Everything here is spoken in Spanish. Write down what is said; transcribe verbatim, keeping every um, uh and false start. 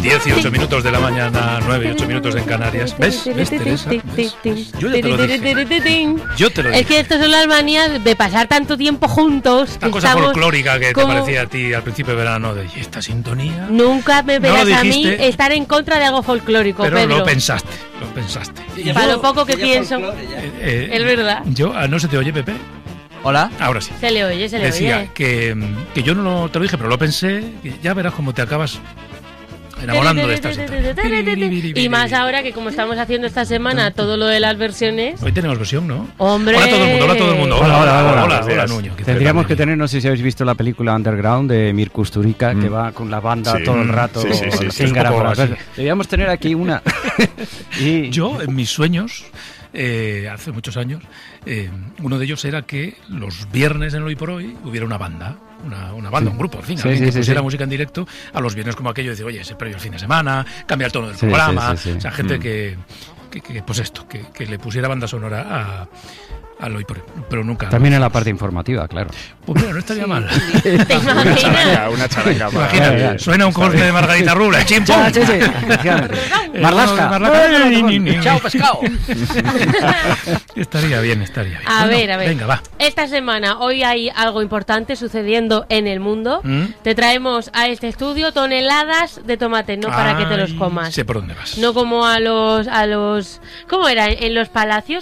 diez y ocho minutos de la mañana, nueve y ocho minutos en Canarias. ¿Ves? ¿Ves, Teresa? ¿Ves? Yo ya te lo dije. Yo te lo dije. Es que estas son las manías de pasar tanto tiempo juntos. Esta cosa folclórica que te parecía a ti al principio de verano, de ¿y esta sintonía? Nunca me verás no a mí estar en contra de algo folclórico, pero Pedro. lo pensaste, lo pensaste. Y para lo poco que pienso, eh, eh, es verdad. Yo, ¿no se te oye, Pepe? Hola. Ahora sí. Se le oye, se le Decía oye. que, que yo no te lo dije, pero lo pensé. Que ya verás cómo te acabas enamorando de esta sintonía. Y más ahora que como estamos haciendo esta semana todo lo de las versiones. Hoy tenemos versión, ¿no? Hombre. Hola a todo el mundo, hola a todo el mundo. Hola, hola, hola. hola, hola, hola, hola Nuño. Tendríamos que tener, no sé si habéis visto la película Underground de Mir Kusturica, mm. que va con la banda sí, todo el rato. Sí, sí, sí, sí, sin sí, Deberíamos tener aquí una. y... Yo, en mis sueños, eh, hace muchos años, eh, uno de ellos era que los viernes en Hoy por Hoy hubiera una banda. Una, una banda, sí. un grupo, en fin, sí, alguien sí, que pusiera sí. música en directo a los viernes como aquello, de decir, oye, ese previo el fin de semana, cambiar el tono del sí, programa, sí, sí, sí. o sea, gente mm. que, que, que, pues esto, que, que le pusiera banda sonora a... al Hoy por Hoy, pero nunca. También en la parte informativa, claro. Pues mira, no estaría sí. mal. ¿Te imaginas? Una charanga. Imagina, suena un corte de Margarita Ruble, chimpum. Sí, sí. Marlasca. Chao, pescado. Estaría bien, estaría bien. A bueno, ver, a ver. Venga, va. Esta semana, hoy hay algo importante sucediendo en el mundo. ¿Mm? Te traemos a este estudio toneladas de tomates, no para Ay, que te los comas. Sé por dónde vas. No como a los, a los, ¿cómo era? En los palacios